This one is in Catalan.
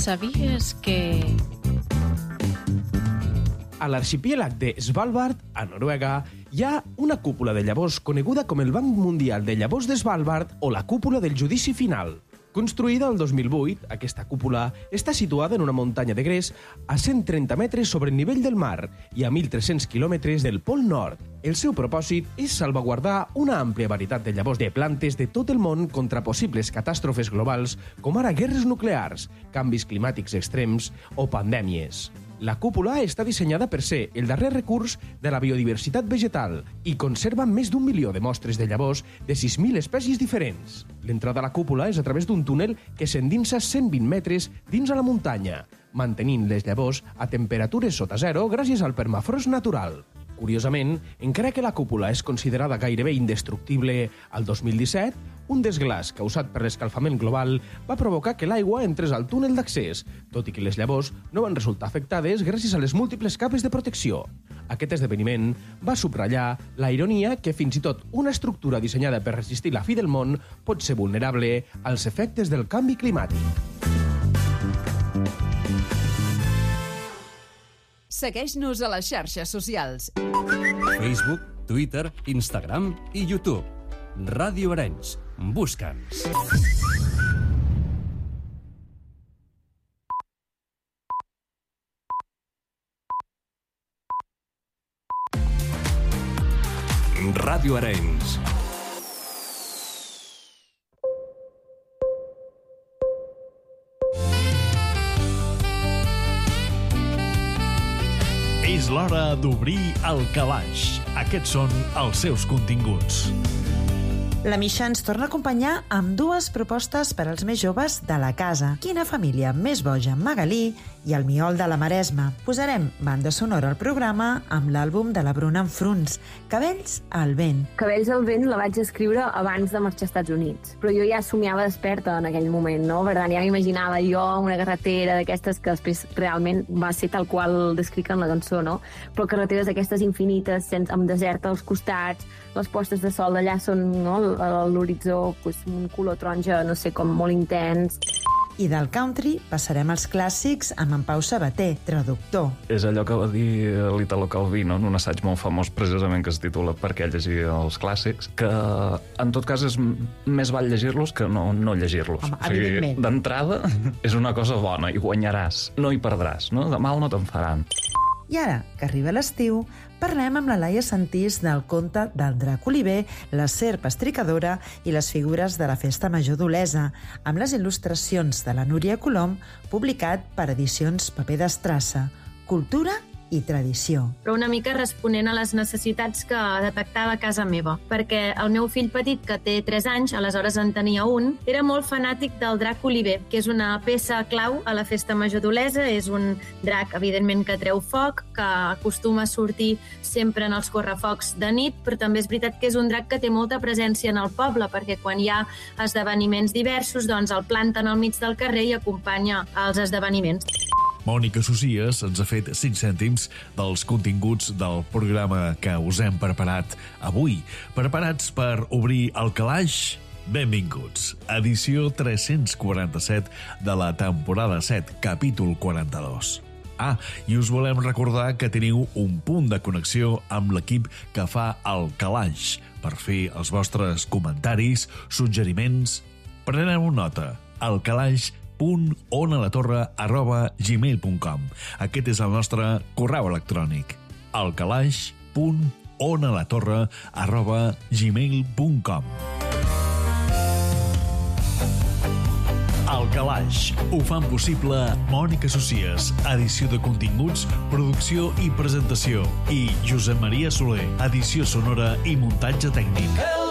Sabies que... A l'arxipèlag de Svalbard, a Noruega, hi ha una cúpula de llavors coneguda com el Banc Mundial de Llavors de Svalbard o la cúpula del judici final. Construïda el 2008, aquesta cúpula està situada en una muntanya de gres a 130 metres sobre el nivell del mar i a 1.300 quilòmetres del Pol Nord. El seu propòsit és salvaguardar una àmplia varietat de llavors de plantes de tot el món contra possibles catàstrofes globals com ara guerres nuclears, canvis climàtics extrems o pandèmies. La cúpula està dissenyada per ser el darrer recurs de la biodiversitat vegetal i conserva més d'1 milió de mostres de llavors de 6.000 espècies diferents. L'entrada a la cúpula és a través d'un túnel que s'endinsa 120 metres dins a la muntanya, mantenint les llavors a temperatures sota zero gràcies al permafrost natural. Curiosament, encara que la cúpula és considerada gairebé indestructible, al 2017, un desglàs causat per l'escalfament global va provocar que l'aigua entrés al túnel d'accés, tot i que les llavors no van resultar afectades gràcies a les múltiples capes de protecció. Aquest esdeveniment va subratllar la ironia que fins i tot una estructura dissenyada per resistir la fi del món pot ser vulnerable als efectes del canvi climàtic. Segueix-nos a les xarxes socials. Facebook, Twitter, Instagram i YouTube. Ràdio Arenys. Busca'ns. Ràdio Arenys. És l'hora d'obrir el calaix. Aquests són els seus continguts. La Misha ens torna a acompanyar amb dues propostes per als més joves de la casa. Quina família més boja amb Magalí i el Miol de la Maresma. Posarem banda sonora al programa amb l'àlbum de la Bruna en Fruns, Cabells al vent. Cabells al vent la vaig escriure abans de marxar als Estats Units, però jo ja somiava desperta en aquell moment, no? Per tant, ja m'imaginava jo una carretera d'aquestes que després realment va ser tal qual descric en la cançó, no? Però carreteres d'aquestes infinites, amb desert als costats, les postes de sol d'allà són, no, a l'horitzó, un color taronja, no sé, com molt intens. I del country passarem als clàssics amb en Pau Sabater, traductor. És allò que va dir l'Italo Calvino en un assaig molt famós precisament que es titula Per què llegir els clàssics, que en tot cas és més val llegir-los que no llegir-los. Home, evidentment. D'entrada és una cosa bona i guanyaràs, no hi perdràs, no? De mal no te'n faran. I ara, que arriba l'estiu, parlem amb la Laia Santís del conte del Drac Oliver, la serp estricadora i les figures de la Festa Major d'Olesa, amb les il·lustracions de la Núria Colom, publicat per Edicions Paper d'Estrassa. Cultura i tradició. Però una mica responent a les necessitats que detectava a casa meva, perquè el meu fill petit, que té 3 anys, aleshores en tenia un, era molt fanàtic del Drac Oliver, que és una peça clau a la Festa Major d'Olesa. És un drac, evidentment, que treu foc, que acostuma a sortir sempre en els correfocs de nit, però també és veritat que és un drac que té molta presència en el poble, perquè quan hi ha esdeveniments diversos, doncs el planten al mig del carrer i acompanya els esdeveniments. Mònica Socias ens ha fet 5 cèntims dels continguts del programa que us hem preparat avui. Preparats per obrir el calaix? Benvinguts. Edició 347 de la temporada 7, capítol 42. I us volem recordar que teniu un punt de connexió amb l'equip que fa el calaix per fer els vostres comentaris, suggeriments. Preneu nota. El calaix.onalatorre@gmail.com. Aquest és el nostre correu electrònic. elcalaix.onalatorre@gmail.com. El Calaix. Ho fan possible Mònica Socias, edició de continguts, producció i presentació, i Josep Maria Soler, edició sonora i muntatge tècnic.